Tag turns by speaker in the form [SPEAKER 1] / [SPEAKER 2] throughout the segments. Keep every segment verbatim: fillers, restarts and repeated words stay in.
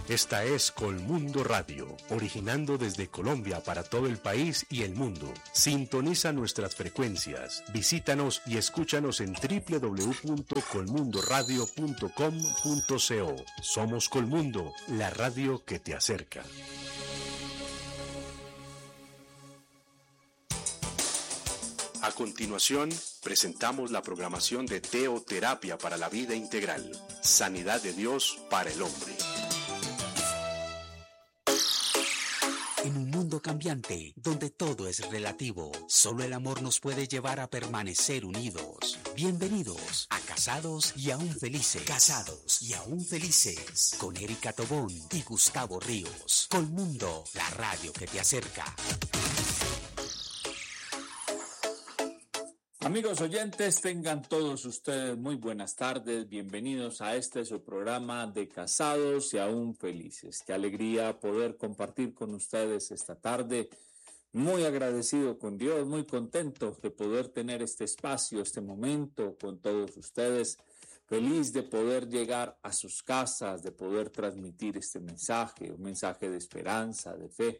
[SPEAKER 1] Esta es Colmundo Radio, originando desde Colombia para todo el país y el mundo. Sintoniza nuestras frecuencias, visítanos y escúchanos en doble u doble u doble u punto colmundo radio punto com punto co. Somos Colmundo, la radio que te acerca. A continuación, presentamos la programación de Teoterapia para la Vida Integral, Sanidad de Dios para el Hombre.
[SPEAKER 2] En un mundo cambiante, donde todo es relativo, solo el amor nos puede llevar a permanecer unidos. Bienvenidos a Casados y Aún Felices. Casados y Aún Felices, con Erika Tobón y Gustavo Ríos. Colmundo, la radio que te acerca.
[SPEAKER 3] Amigos oyentes, tengan todos ustedes muy buenas tardes, bienvenidos a este su programa de Casados y Aún Felices. Qué alegría poder compartir con ustedes esta tarde, muy agradecido con Dios, muy contento de poder tener este espacio, este momento con todos ustedes, feliz de poder llegar a sus casas, de poder transmitir este mensaje, un mensaje de esperanza, de fe.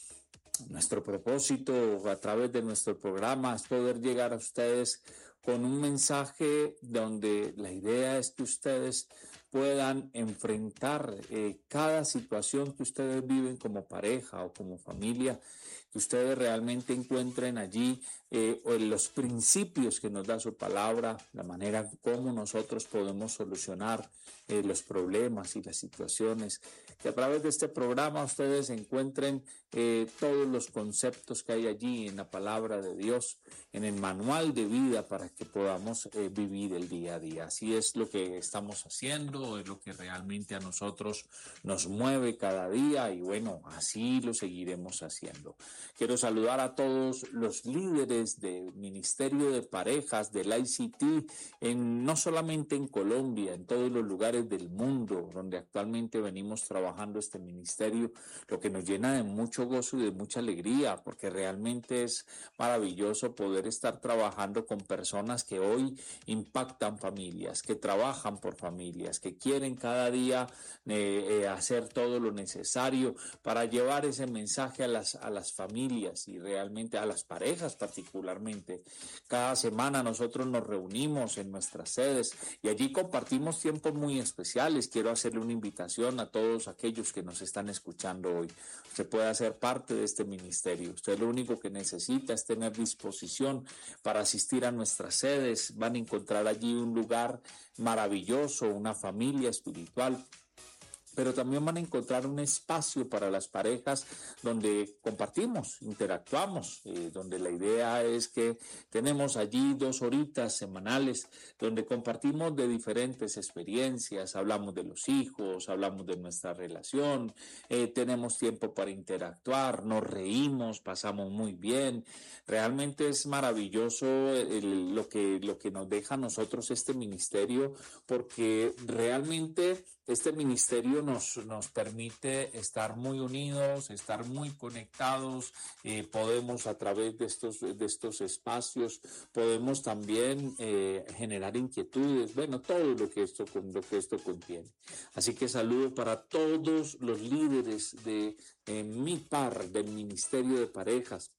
[SPEAKER 3] Nuestro propósito a través de nuestro programa es poder llegar a ustedes con un mensaje donde la idea es que ustedes puedan enfrentar eh, cada situación que ustedes viven como pareja o como familia, que ustedes realmente encuentren allí eh, los principios que nos da su palabra, la manera como nosotros podemos solucionar eh, los problemas y las situaciones, que a través de este programa ustedes encuentren eh, todos los conceptos que hay allí en la palabra de Dios, en el manual de vida para que podamos eh, vivir el día a día. Así es lo que estamos haciendo, es lo que realmente a nosotros nos mueve cada día y bueno, así lo seguiremos haciendo. Quiero saludar a todos los líderes del Ministerio de Parejas, del I C T, en, no solamente en Colombia, en todos los lugares del mundo donde actualmente venimos trabajando este ministerio, lo que nos llena de mucho gozo y de mucha alegría, porque realmente es maravilloso poder estar trabajando con personas que hoy impactan familias, que trabajan por familias, que quieren cada día eh, eh, hacer todo lo necesario para llevar ese mensaje a las, a las familias y realmente a las parejas particularmente. Cada semana nosotros nos reunimos en nuestras sedes y allí compartimos tiempos muy especiales. Quiero hacerle una invitación a todos aquellos que nos están escuchando hoy. Usted puede hacer parte de este ministerio. Usted lo único que necesita es tener disposición para asistir a nuestras sedes. Van a encontrar allí un lugar maravilloso, una familia espiritual, pero también van a encontrar un espacio para las parejas donde compartimos, interactuamos, eh, donde la idea es que tenemos allí dos horitas semanales donde compartimos de diferentes experiencias, hablamos de los hijos, hablamos de nuestra relación, eh, tenemos tiempo para interactuar, nos reímos, pasamos muy bien. Realmente es maravilloso el, lo que, lo que nos deja a nosotros este ministerio, porque realmente este ministerio nos, nos permite estar muy unidos, estar muy conectados, eh, podemos a través de estos, de estos espacios, podemos también eh, generar inquietudes, bueno, todo lo que, esto, lo que esto contiene. Así que saludo para todos los líderes de eh, mi par del Ministerio de Parejas,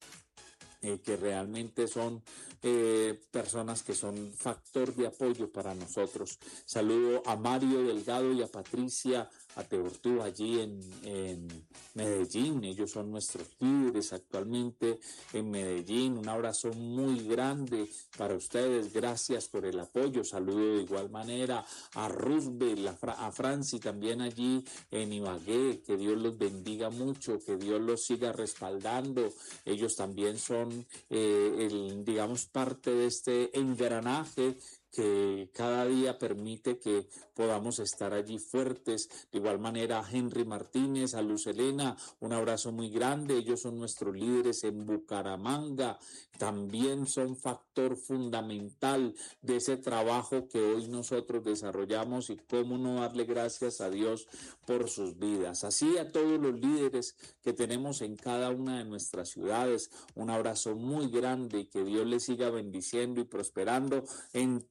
[SPEAKER 3] Eh, que realmente son eh, personas que son factor de apoyo para nosotros. Saludo a Mario Delgado y a Patricia Ateortú allí en, en Medellín. Ellos son nuestros líderes actualmente en Medellín. Un abrazo muy grande para ustedes. Gracias por el apoyo. Saludo de igual manera a Roosevelt, a, Fra a Franci también allí en Ibagué. Que Dios los bendiga mucho, que Dios los siga respaldando. Ellos también son Eh, el, digamos, parte de este engranaje que cada día permite que podamos estar allí fuertes. De igual manera a Henry Martínez, a Luz Elena, un abrazo muy grande. Ellos son nuestros líderes en Bucaramanga, también son factor fundamental de ese trabajo que hoy nosotros desarrollamos, y cómo no darle gracias a Dios por sus vidas. Así a todos los líderes que tenemos en cada una de nuestras ciudades, un abrazo muy grande y que Dios les siga bendiciendo y prosperando en todo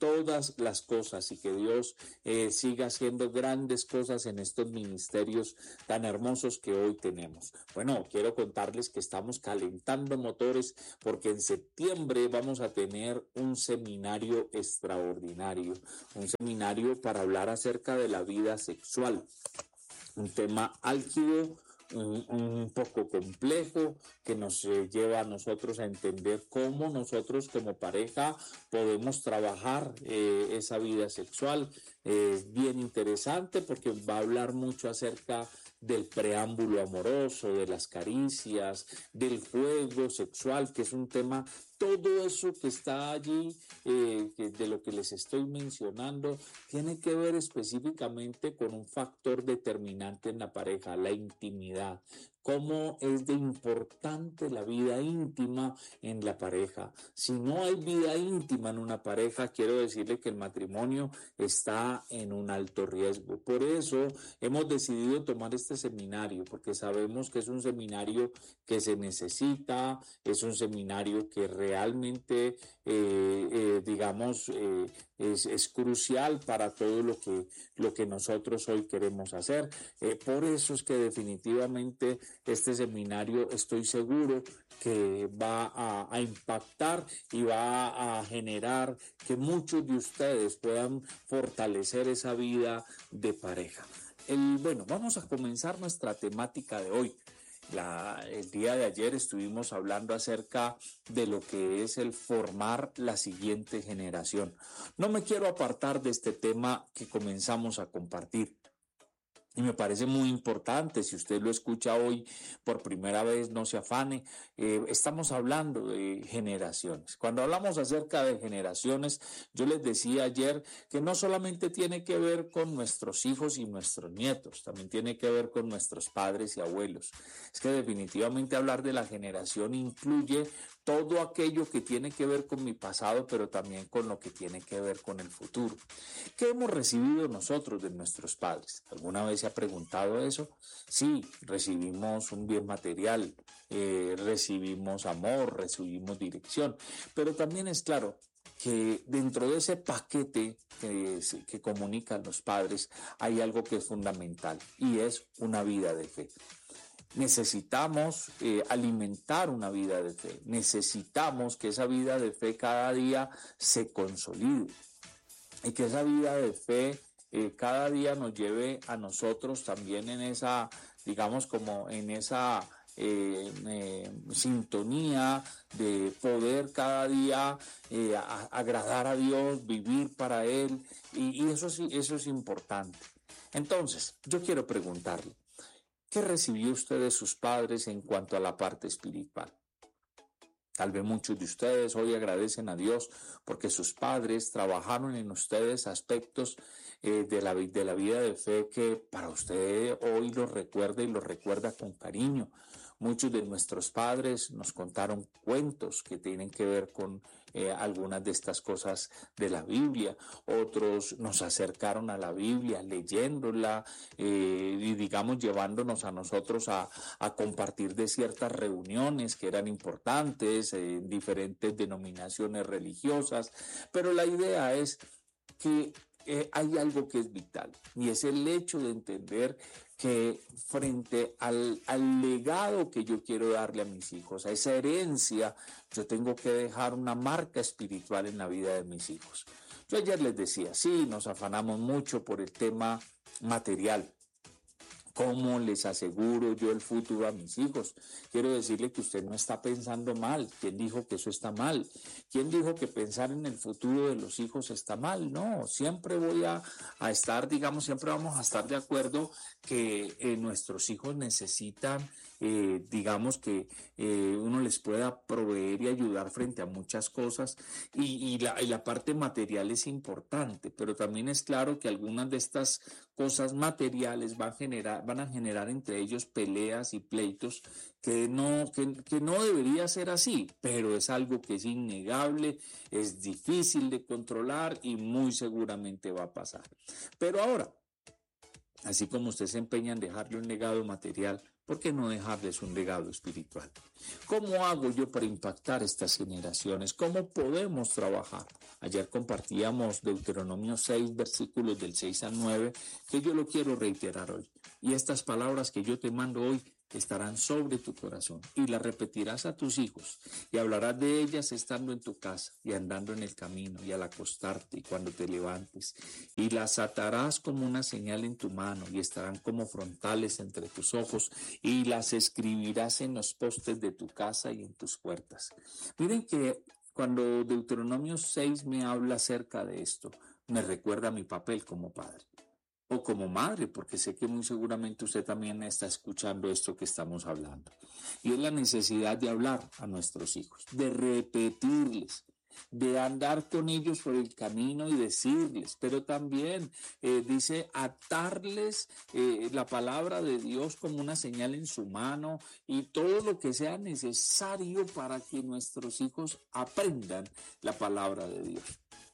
[SPEAKER 3] todas las cosas y que Dios eh, siga haciendo grandes cosas en estos ministerios tan hermosos que hoy tenemos. Bueno, quiero contarles que estamos calentando motores porque en septiembre vamos a tener un seminario extraordinario, un seminario para hablar acerca de la vida sexual, un tema álgido, Un, un poco complejo, que nos eh, lleva a nosotros a entender cómo nosotros como pareja podemos trabajar eh, esa vida sexual. Es eh, bien interesante porque va a hablar mucho acerca del preámbulo amoroso, de las caricias, del juego sexual, que es un tema, todo eso que está allí, eh, que de lo que les estoy mencionando, tiene que ver específicamente con un factor determinante en la pareja, la intimidad. Cómo es de importante la vida íntima en la pareja. Si no hay vida íntima en una pareja, quiero decirle que el matrimonio está en un alto riesgo. Por eso hemos decidido tomar este seminario, porque sabemos que es un seminario que se necesita, es un seminario que realmente, eh, eh, digamos, eh, es, es crucial para todo lo que, lo que nosotros hoy queremos hacer. Eh, por eso es que definitivamente este seminario estoy seguro que va a, a impactar y va a generar que muchos de ustedes puedan fortalecer esa vida de pareja. El, bueno, vamos a comenzar nuestra temática de hoy. La, el día de ayer estuvimos hablando acerca de lo que es el formar la siguiente generación. No me quiero apartar de este tema que comenzamos a compartir. Y me parece muy importante, si usted lo escucha hoy por primera vez, no se afane, eh, estamos hablando de generaciones. Cuando hablamos acerca de generaciones, yo les decía ayer que no solamente tiene que ver con nuestros hijos y nuestros nietos, también tiene que ver con nuestros padres y abuelos. Es que definitivamente hablar de la generación incluye todo aquello que tiene que ver con mi pasado, pero también con lo que tiene que ver con el futuro. ¿Qué hemos recibido nosotros de nuestros padres? ¿Alguna vez se ha preguntado eso? Sí, recibimos un bien material, eh, recibimos amor, recibimos dirección, pero también es claro que dentro de ese paquete que, que comunican los padres hay algo que es fundamental y es una vida de fe. Necesitamos eh, alimentar una vida de fe, necesitamos que esa vida de fe cada día se consolide y que esa vida de fe eh, cada día nos lleve a nosotros también en esa, digamos como en esa eh, eh, sintonía de poder cada día eh, a, agradar a Dios, vivir para Él y, y eso, sí, eso es importante. Entonces, yo quiero preguntarle, ¿qué recibió usted de sus padres en cuanto a la parte espiritual? Tal vez muchos de ustedes hoy agradecen a Dios porque sus padres trabajaron en ustedes aspectos eh, de, la, de la vida de fe que para usted hoy los recuerda y los recuerda con cariño. Muchos de nuestros padres nos contaron cuentos que tienen que ver con eh, algunas de estas cosas de la Biblia. Otros nos acercaron a la Biblia leyéndola eh, y digamos llevándonos a nosotros a, a compartir de ciertas reuniones que eran importantes en eh, diferentes denominaciones religiosas. Pero la idea es que eh, hay algo que es vital y es el hecho de entender que frente al, al legado que yo quiero darle a mis hijos, a esa herencia, yo tengo que dejar una marca espiritual en la vida de mis hijos. Yo ayer les decía, sí, nos afanamos mucho por el tema material. ¿Cómo les aseguro yo el futuro a mis hijos? Quiero decirle que usted no está pensando mal. ¿Quién dijo que eso está mal? ¿Quién dijo que pensar en el futuro de los hijos está mal? No, siempre voy a, a estar, digamos, siempre vamos a estar de acuerdo que eh, nuestros hijos necesitan, eh, digamos, que eh, uno les pueda proveer y ayudar frente a muchas cosas. Y, y, la, y la parte material es importante, pero también es claro que algunas de estas cosas materiales van a generar, van a generar entre ellos peleas y pleitos que no, que, que no debería ser así, pero es algo que es innegable, es difícil de controlar y muy seguramente va a pasar. Pero ahora, así como usted se empeña en dejarle un legado material, ¿Por qué no dejarles un legado espiritual? ¿Cómo hago yo para impactar estas generaciones? ¿Cómo podemos trabajar? Ayer compartíamos Deuteronomio seis, versículos del seis al nueve, que yo lo quiero reiterar hoy. Y estas palabras que yo te mando hoy estarán sobre tu corazón y las repetirás a tus hijos y hablarás de ellas estando en tu casa y andando en el camino y al acostarte y cuando te levantes, y las atarás como una señal en tu mano y estarán como frontales entre tus ojos y las escribirás en los postes de tu casa y en tus puertas. Miren que cuando Deuteronomio seis me habla acerca de esto, me recuerda mi papel como padre. O como madre, porque sé que muy seguramente usted también está escuchando esto que estamos hablando. Y es la necesidad de hablar a nuestros hijos, de repetirles, de andar con ellos por el camino y decirles, pero también eh, dice atarles eh, la palabra de Dios como una señal en su mano y todo lo que sea necesario para que nuestros hijos aprendan la palabra de Dios.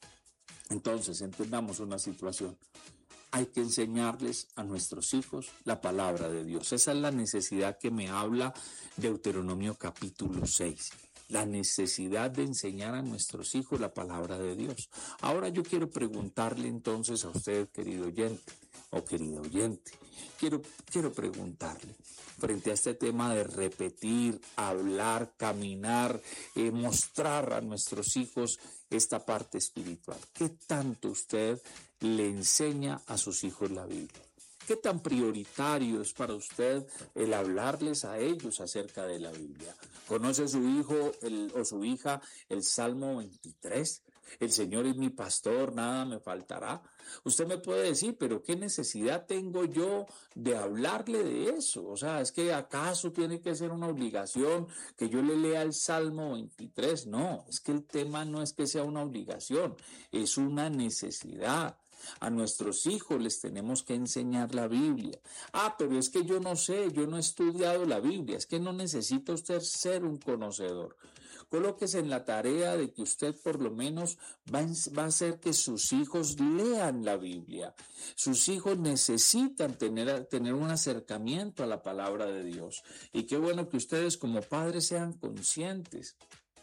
[SPEAKER 3] Entonces, entendamos una situación. Hay que enseñarles a nuestros hijos la palabra de Dios. Esa es la necesidad que me habla Deuteronomio capítulo seis. La necesidad de enseñar a nuestros hijos la palabra de Dios. Ahora yo quiero preguntarle entonces a usted, querido oyente o querido oyente, quiero, quiero preguntarle, frente a este tema de repetir, hablar, caminar, eh, mostrar a nuestros hijos esta parte espiritual. ¿Qué tanto usted le enseña a sus hijos la Biblia? ¿Qué tan prioritario es para usted el hablarles a ellos acerca de la Biblia? ¿Conoce su hijo el, o su hija el Salmo veintitrés? El Señor es mi pastor, nada me faltará. Usted me puede decir, pero ¿qué necesidad tengo yo de hablarle de eso? O sea, ¿es que acaso tiene que ser una obligación que yo le lea el Salmo veintitrés? No, es que el tema no es que sea una obligación, es una necesidad. A nuestros hijos les tenemos que enseñar la Biblia. Ah, pero es que yo no sé, yo no he estudiado la Biblia. Es que no necesita usted ser un conocedor. Colóquese en la tarea de que usted por lo menos va, en, va a hacer que sus hijos lean la Biblia. Sus hijos necesitan tener, tener un acercamiento a la palabra de Dios. Y qué bueno que ustedes como padres sean conscientes.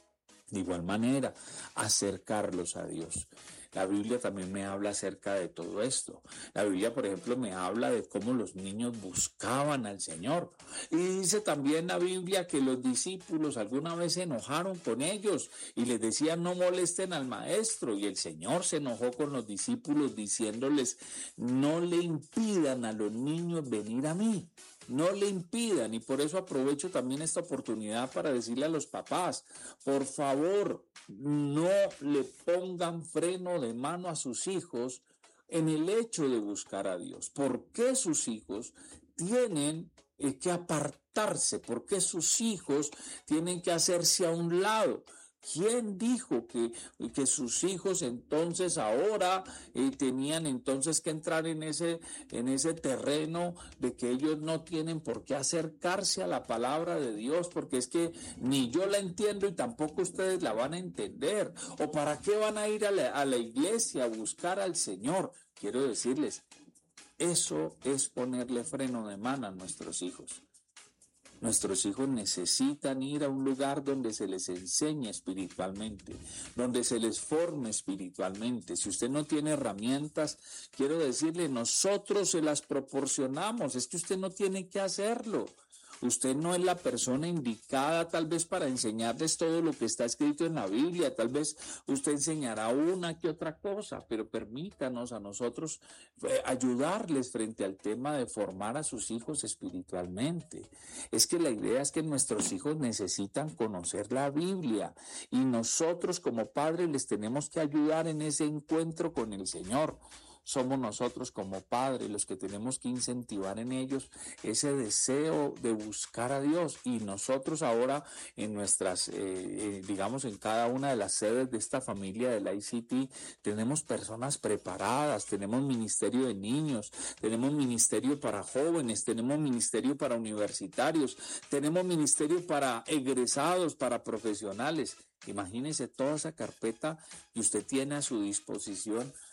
[SPEAKER 3] De igual manera, acercarlos a Dios. La Biblia también me habla acerca de todo esto. La Biblia, por ejemplo, me habla de cómo los niños buscaban al Señor. Y dice también la Biblia que los discípulos alguna vez se enojaron con ellos y les decían no molesten al maestro. Y el Señor se enojó con los discípulos diciéndoles no le impidan a los niños venir a mí. No le impidan, y por eso aprovecho también esta oportunidad para decirle a los papás, por favor, no le pongan freno de mano a sus hijos en el hecho de buscar a Dios. ¿Por qué sus hijos tienen eh, que apartarse? ¿Por qué sus hijos tienen que hacerse a un lado? ¿Quién dijo que, que sus hijos entonces ahora eh, tenían entonces que entrar en ese, en ese terreno de que ellos no tienen por qué acercarse a la palabra de Dios? Porque es que ni yo la entiendo y tampoco ustedes la van a entender. ¿O para qué van a ir a la, a la iglesia a buscar al Señor? Quiero decirles, eso es ponerle freno de mano a nuestros hijos. Nuestros hijos necesitan ir a un lugar donde se les enseñe espiritualmente, donde se les forme espiritualmente. Si usted no tiene herramientas, quiero decirle, nosotros se las proporcionamos. Es que usted no tiene que hacerlo. Usted no es la persona indicada tal vez para enseñarles todo lo que está escrito en la Biblia. Tal vez usted enseñará una que otra cosa, pero permítanos a nosotros eh, ayudarles frente al tema de formar a sus hijos espiritualmente. Es que la idea es que nuestros hijos necesitan conocer la Biblia y nosotros como padres les tenemos que ayudar en ese encuentro con el Señor. Somos nosotros como padres los que tenemos que incentivar en ellos ese deseo de buscar a Dios. Y nosotros ahora en nuestras, eh, eh, digamos en cada una de las sedes de esta familia del I C T, tenemos personas preparadas, tenemos ministerio de niños, tenemos ministerio para jóvenes, tenemos ministerio para universitarios, tenemos ministerio para egresados, para profesionales. Imagínese toda esa carpeta que usted tiene a su disposición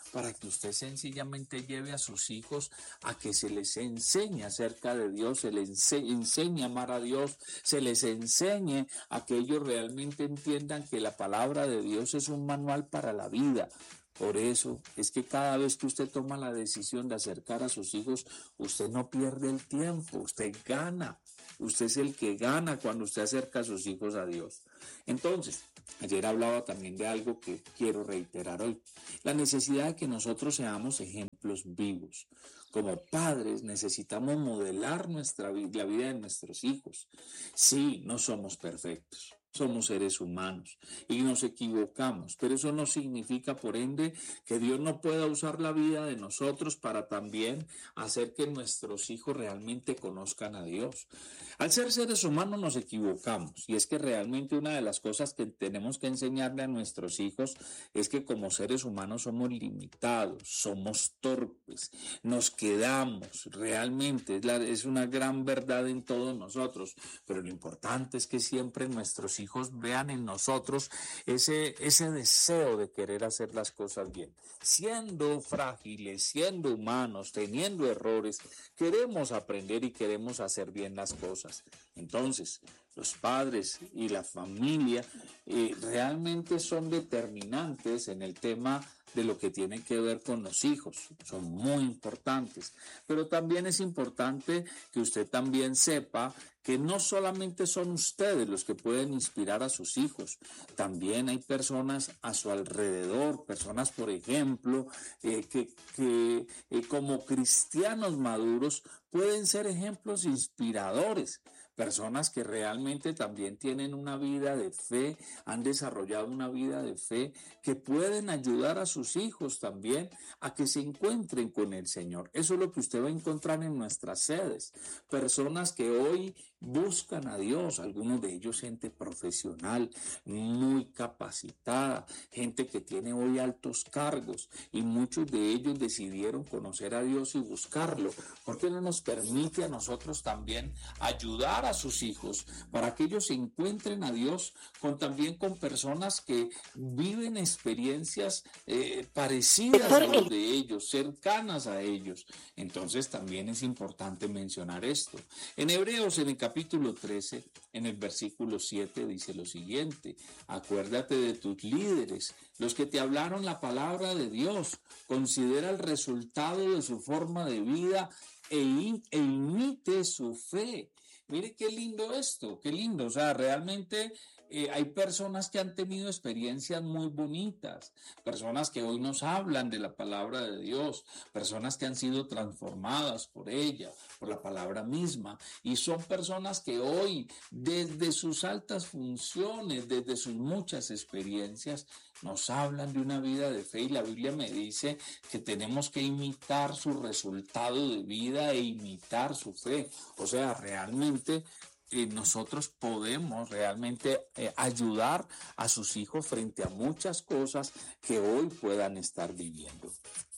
[SPEAKER 3] para que usted sencillamente lleve a sus hijos a que se les enseñe acerca de Dios, se les ense- enseñe a amar a Dios, se les enseñe a que ellos realmente entiendan que la palabra de Dios es un manual para la vida. Por eso es que cada vez que usted toma la decisión de acercar a sus hijos, usted no pierde el tiempo, usted gana. Usted es el que gana cuando usted acerca a sus hijos a Dios. Entonces, ayer hablaba también de algo que quiero reiterar hoy. La necesidad de que nosotros seamos ejemplos vivos. Como padres necesitamos modelar nuestra vida, la vida de nuestros hijos. Sí, no somos perfectos. Somos seres humanos y nos equivocamos, pero eso no significa, por ende, que Dios no pueda usar la vida de nosotros para también hacer que nuestros hijos realmente conozcan a Dios. Al ser seres humanos nos equivocamos, y es que realmente una de las cosas que tenemos que enseñarle a nuestros hijos es que como seres humanos somos limitados, somos torpes, nos quedamos, realmente es, la, es una gran verdad en todos nosotros, pero lo importante es que siempre nuestros hijos vean en nosotros ese, ese deseo de querer hacer las cosas bien. Siendo frágiles, siendo humanos, teniendo errores, queremos aprender y queremos hacer bien las cosas. Entonces, los padres y la familia eh, realmente son determinantes en el tema de lo que tiene que ver con los hijos, son muy importantes, pero también es importante que usted también sepa que no solamente son ustedes los que pueden inspirar a sus hijos, también hay personas a su alrededor, personas, por ejemplo, eh, que, que eh, como cristianos maduros pueden ser ejemplos inspiradores. Personas que realmente también tienen una vida de fe, han desarrollado una vida de fe, que pueden ayudar a sus hijos también a que se encuentren con el Señor. Eso es lo que usted va a encontrar en nuestras sedes. Personas que hoy buscan a Dios, algunos de ellos gente profesional, muy capacitada, gente que tiene hoy altos cargos, y muchos de ellos decidieron conocer a Dios y buscarlo. ¿Por qué no nos permite a nosotros también ayudar a sus hijos para que ellos se encuentren a Dios con también con personas que viven experiencias eh, parecidas a las de ellos, cercanas a ellos? Entonces también es importante mencionar esto. En Hebreos, en el capítulo trece, en el versículo siete, dice lo siguiente: acuérdate de tus líderes, los que te hablaron la palabra de Dios, considera el resultado de su forma de vida e, in, e imite su fe. Mire qué lindo esto, qué lindo. O sea, realmente eh, hay personas que han tenido experiencias muy bonitas, personas que hoy nos hablan de la palabra de Dios, personas que han sido transformadas por ella, por la palabra misma, y son personas que hoy, desde sus altas funciones, desde sus muchas experiencias, nos hablan de una vida de fe, y la Biblia me dice que tenemos que imitar su resultado de vida e imitar su fe. O sea, realmente eh, nosotros podemos realmente eh, ayudar a sus hijos frente a muchas cosas que hoy puedan estar viviendo.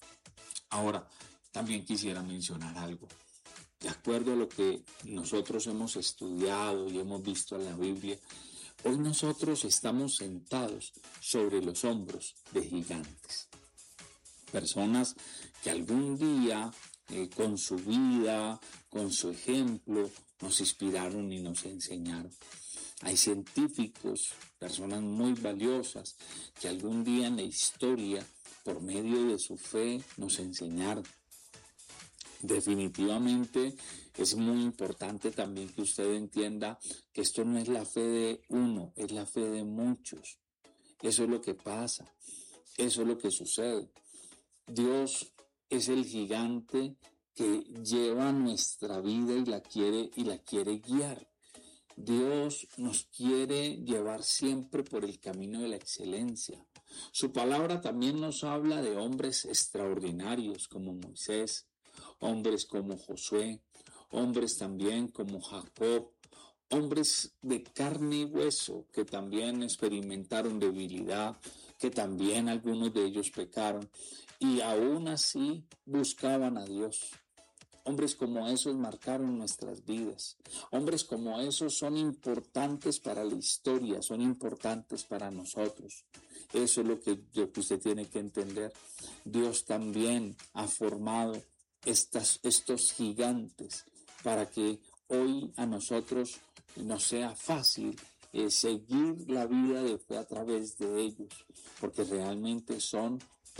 [SPEAKER 3] Ahora, también quisiera mencionar algo. De acuerdo a lo que nosotros hemos estudiado y hemos visto en la Biblia, hoy nosotros estamos sentados sobre los hombros de gigantes. Personas que algún día, eh, con su vida, con su ejemplo, nos inspiraron y nos enseñaron. Hay científicos, personas muy valiosas, que algún día en la historia, por medio de su fe, nos enseñaron. Definitivamente es muy importante también que usted entienda que esto no es la fe de uno, es la fe de muchos. Eso es lo que pasa, eso es lo que sucede. Dios es el gigante que lleva nuestra vida y la quiere, y la quiere guiar. Dios nos quiere llevar siempre por el camino de la excelencia. Su palabra también nos habla de hombres extraordinarios como Moisés, hombres como Josué, hombres también como Jacob, hombres de carne y hueso que también experimentaron debilidad, que también algunos de ellos pecaron y aún así buscaban a Dios. Hombres como esos marcaron nuestras vidas. Hombres como esos son importantes para la historia, son importantes para nosotros. Eso es lo que, lo que usted tiene que entender. Dios también ha formado estas, estos gigantes para que hoy a nosotros nos sea fácil eh, seguir la vida de fe a través de ellos, porque realmente son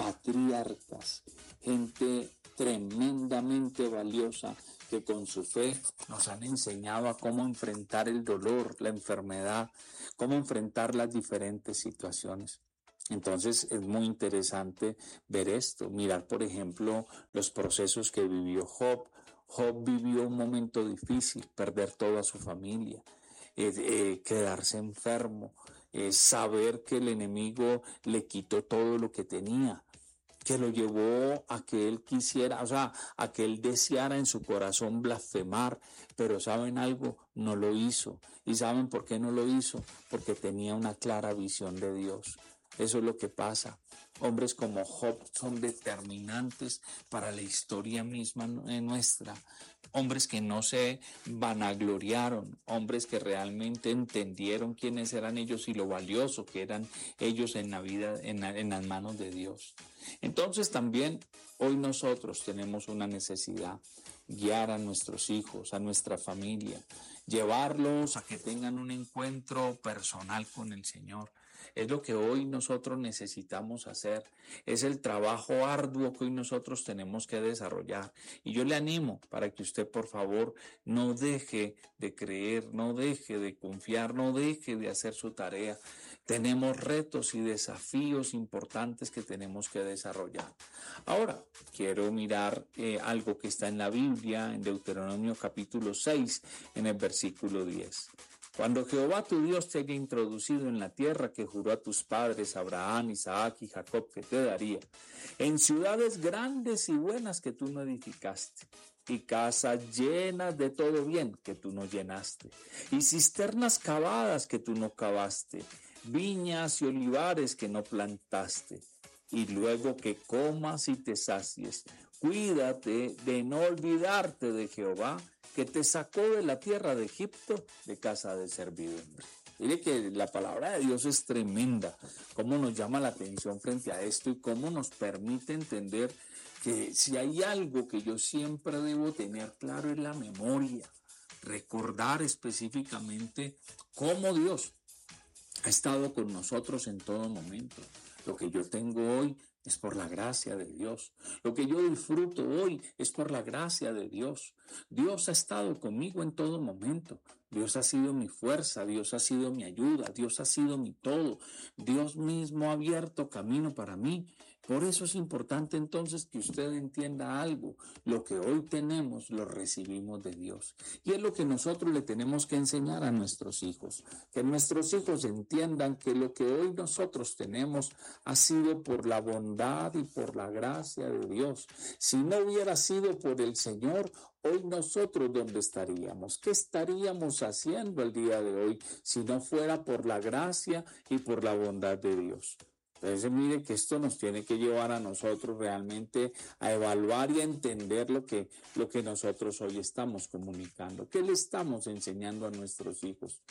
[SPEAKER 3] patriarcas, gente tremendamente valiosa que con su fe nos han enseñado a cómo enfrentar el dolor, la enfermedad, cómo enfrentar las diferentes situaciones. Entonces es muy interesante ver esto, mirar por ejemplo los procesos que vivió Job. Job vivió un momento difícil, perder toda su familia, eh, eh, quedarse enfermo, eh, saber que el enemigo le quitó todo lo que tenía, que lo llevó a que él quisiera, o sea, a que él deseara en su corazón blasfemar, pero ¿saben algo? No lo hizo. ¿Y saben por qué no lo hizo? Porque tenía una clara visión de Dios. Eso es lo que pasa. Hombres como Job son determinantes para la historia misma nuestra. Hombres que no se vanagloriaron, hombres que realmente entendieron quiénes eran ellos y lo valioso que eran ellos en la vida, en, la, en las manos de Dios. Entonces también hoy nosotros tenemos una necesidad, guiar a nuestros hijos, a nuestra familia, llevarlos a que tengan un encuentro personal con el Señor. Es lo que hoy nosotros necesitamos hacer, es el trabajo arduo que hoy nosotros tenemos que desarrollar. Y yo le animo para que usted, por favor, no deje de creer, no deje de confiar, no deje de hacer su tarea. Tenemos retos y desafíos importantes que tenemos que desarrollar. Ahora, quiero mirar eh, algo que está en la Biblia, en Deuteronomio capítulo seis, en el versículo diez. Cuando Jehová tu Dios te haya introducido en la tierra que juró a tus padres, Abraham, Isaac y Jacob, que te daría, en ciudades grandes y buenas que tú no edificaste, y casas llenas de todo bien que tú no llenaste, y cisternas cavadas que tú no cavaste, viñas y olivares que no plantaste, y luego que comas y te sacies, cuídate de no olvidarte de Jehová, que te sacó de la tierra de Egipto, de casa de servidumbre. Mire que la palabra de Dios es tremenda, cómo nos llama la atención frente a esto y cómo nos permite entender que si hay algo que yo siempre debo tener claro es la memoria, recordar específicamente cómo Dios ha estado con nosotros en todo momento. Lo que yo tengo hoy es por la gracia de Dios. Lo que yo disfruto hoy es por la gracia de Dios. Dios ha estado conmigo en todo momento. Dios ha sido mi fuerza, Dios ha sido mi ayuda, Dios ha sido mi todo. Dios mismo ha abierto camino para mí. Por eso es importante entonces que usted entienda algo. Lo que hoy tenemos lo recibimos de Dios. Y es lo que nosotros le tenemos que enseñar a nuestros hijos. Que nuestros hijos entiendan que lo que hoy nosotros tenemos ha sido por la bondad y por la gracia de Dios. Si no hubiera sido por el Señor, hoy nosotros ¿dónde estaríamos? ¿Qué estaríamos haciendo el día de hoy si no fuera por la gracia y por la bondad de Dios? Entonces mire que esto nos tiene que llevar a nosotros realmente a evaluar y a entender lo que, lo que nosotros hoy estamos comunicando. ¿Qué le estamos enseñando a nuestros hijos?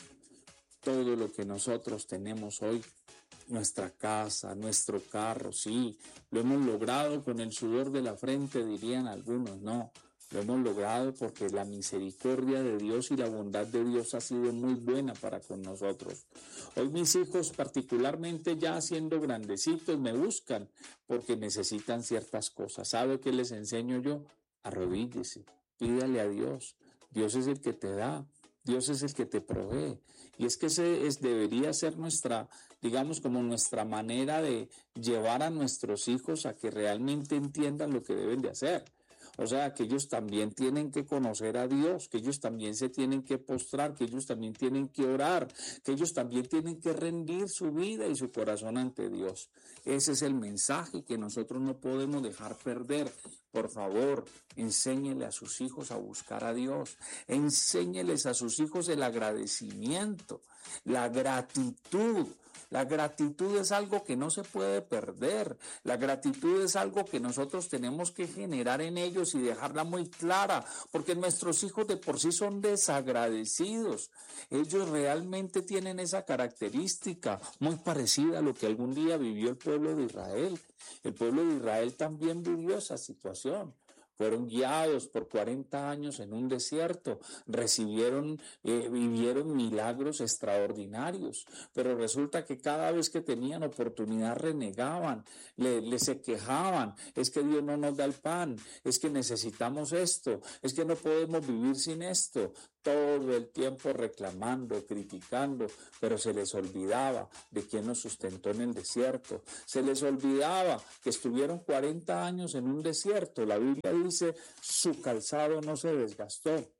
[SPEAKER 3] Todo lo que nosotros tenemos hoy, nuestra casa, nuestro carro, sí, lo hemos logrado con el sudor de la frente, dirían algunos, no. Lo hemos logrado porque la misericordia de Dios y la bondad de Dios ha sido muy buena para con nosotros. Hoy mis hijos, particularmente ya siendo grandecitos, me buscan porque necesitan ciertas cosas. ¿Sabe qué les enseño yo? Arrodíllese, pídale a Dios. Dios es el que te da, Dios es el que te provee. Y es que ese es, debería ser nuestra, digamos, como nuestra manera de llevar a nuestros hijos a que realmente entiendan lo que deben de hacer. O sea, que ellos también tienen que conocer a Dios, que ellos también se tienen que postrar, que ellos también tienen que orar, que ellos también tienen que rendir su vida y su corazón ante Dios. Ese es el mensaje que nosotros no podemos dejar perder. Por favor, enséñele a sus hijos a buscar a Dios. Enséñeles a sus hijos el agradecimiento, la gratitud. La gratitud es algo que no se puede perder. La gratitud es algo que nosotros tenemos que generar en ellos y dejarla muy clara, porque nuestros hijos de por sí son desagradecidos. Ellos realmente tienen esa característica muy parecida a lo que algún día vivió el pueblo de Israel. El pueblo de Israel también vivió esa situación. Fueron guiados por cuarenta años en un desierto, recibieron, eh, vivieron milagros extraordinarios, pero resulta que cada vez que tenían oportunidad renegaban, le, le se quejaban, es que Dios no nos da el pan, es que necesitamos esto, es que no podemos vivir sin esto. Todo el tiempo reclamando, criticando, pero se les olvidaba de quién nos sustentó en el desierto. Se les olvidaba que estuvieron cuarenta años en un desierto. La Biblia dice, su calzado no se desgastó,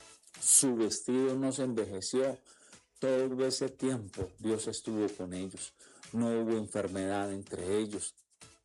[SPEAKER 3] su vestido no se envejeció. Todo ese tiempo Dios estuvo con ellos. No hubo enfermedad entre ellos.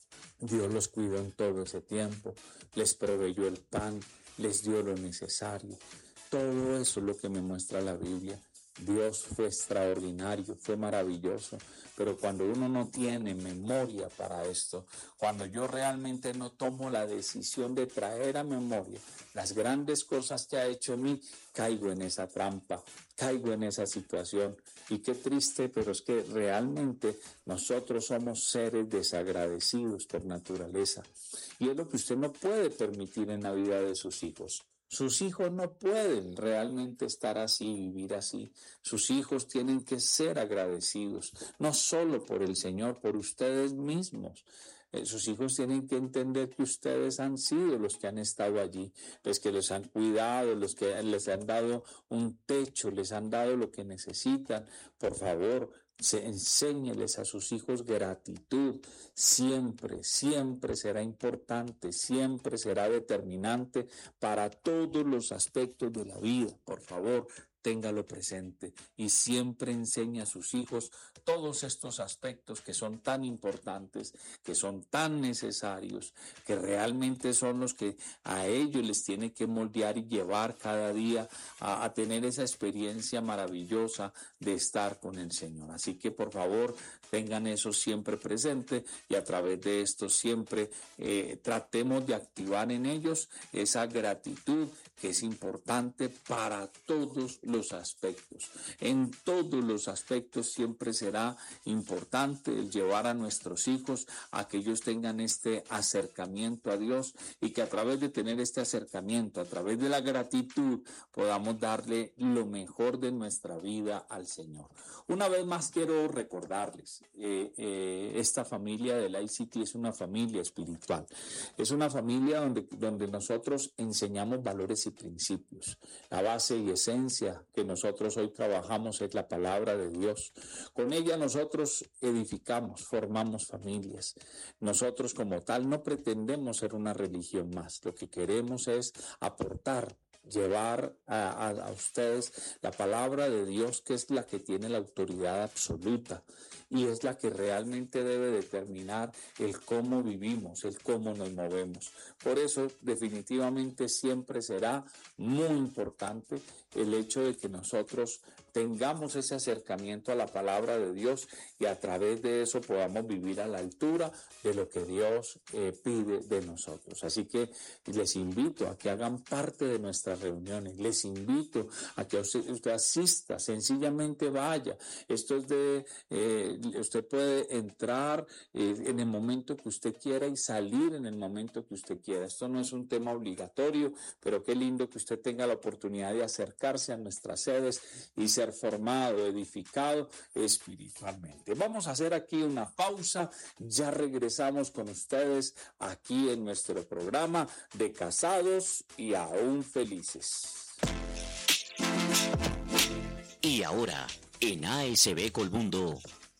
[SPEAKER 3] Dios los cuidó en todo ese tiempo. Les proveyó el pan, les dio lo necesario. Todo eso es lo que me muestra la Biblia. Dios fue extraordinario, fue maravilloso, pero cuando uno no tiene memoria para esto, cuando yo realmente no tomo la decisión de traer a memoria las grandes cosas que ha hecho en mí, caigo en esa trampa, caigo en esa situación. Y qué triste, pero es que realmente nosotros somos seres desagradecidos por naturaleza. Y es lo que usted no puede permitir en la vida de sus hijos. Sus hijos no pueden realmente estar así, vivir así. Sus hijos tienen que ser agradecidos, no solo por el Señor, por ustedes mismos. Eh, sus hijos tienen que entender que ustedes han sido los que han estado allí, los que los han cuidado, los que les han dado un techo, les han dado lo que necesitan. Por favor, se, enséñeles a sus hijos gratitud. Siempre, siempre será importante, siempre será determinante para todos los aspectos de la vida. Por favor, téngalo presente y siempre enseñe a sus hijos todos estos aspectos que son tan importantes, que son tan necesarios, que realmente son los que a ellos les tiene que moldear y llevar cada día a, a tener esa experiencia maravillosa de estar con el Señor. Así que por favor tengan eso siempre presente y a través de esto siempre eh, tratemos de activar en ellos esa gratitud que es importante para todos los aspectos. En todos los aspectos siempre será importante el llevar a nuestros hijos a que ellos tengan este acercamiento a Dios y que a través de tener este acercamiento, a través de la gratitud, podamos darle lo mejor de nuestra vida al Señor. Una vez más quiero recordarles, eh, eh, esta familia del I C T es una familia espiritual. Es una familia donde, donde nosotros enseñamos valores y principios. La base y esencia que nosotros hoy trabajamos es la palabra de Dios. Con ella nosotros edificamos, formamos familias. Nosotros como tal no pretendemos ser una religión más. Lo que queremos es aportar, llevar a, a, a ustedes la palabra de Dios, que es la que tiene la autoridad absoluta y es la que realmente debe determinar el cómo vivimos, el cómo nos movemos. Por eso definitivamente siempre será muy importante el hecho de que nosotros tengamos ese acercamiento a la palabra de Dios y a través de eso podamos vivir a la altura de lo que Dios eh, pide de nosotros. Así que les invito a que hagan parte de nuestras reuniones, les invito a que usted, usted asista, sencillamente vaya. Esto es de, eh, usted puede entrar eh, en el momento que usted quiera y salir en el momento que usted quiera. Esto no es un tema obligatorio, pero qué lindo que usted tenga la oportunidad de acercarse a nuestras sedes y ser formado, edificado espiritualmente. Vamos a hacer aquí una pausa, ya regresamos con ustedes aquí en nuestro programa de Casados y Aún Felices.
[SPEAKER 2] Y ahora, en A S B Colmundo,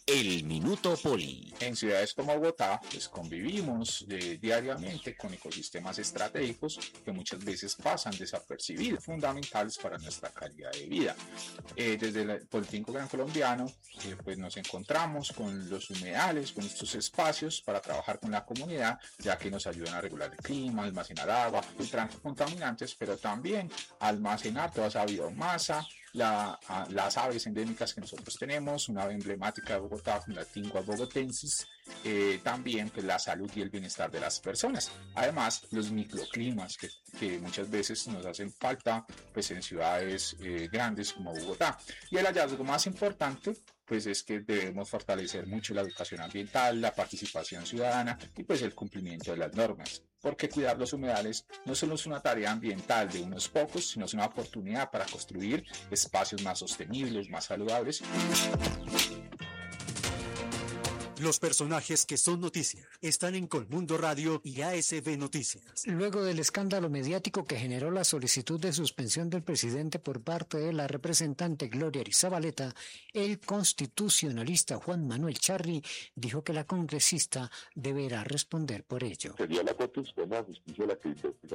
[SPEAKER 2] El Minuto Poli.
[SPEAKER 4] En ciudades como Bogotá, pues convivimos eh, diariamente con ecosistemas estratégicos que muchas veces pasan desapercibidos, fundamentales para nuestra calidad de vida. Eh, desde el Politécnico Gran Colombiano, eh, pues nos encontramos con los humedales, con estos espacios para trabajar con la comunidad, ya que nos ayudan a regular el clima, almacenar agua, filtrar contaminantes, pero también almacenar toda esa biomasa, La, a, las aves endémicas que nosotros tenemos, una ave emblemática de Bogotá, la Tingua bogotensis, eh, también pues, la salud y el bienestar de las personas. Además, los microclimas que, que muchas veces nos hacen falta pues, en ciudades eh, grandes como Bogotá. Y el hallazgo más importante pues es que debemos fortalecer mucho la educación ambiental, la participación ciudadana y pues el cumplimiento de las normas. Porque cuidar los humedales no solo es una tarea ambiental de unos pocos, sino es una oportunidad para construir espacios más sostenibles, más saludables.
[SPEAKER 1] Los personajes que son noticia están en Colmundo Radio y A S B Noticias.
[SPEAKER 5] Luego del escándalo mediático que generó la solicitud de suspensión del presidente por parte de la representante Gloria Arizabaleta, el constitucionalista Juan Manuel Charri dijo que la congresista deberá responder por ello.
[SPEAKER 6] Sería la Corte Suprema de Justicia la que investiga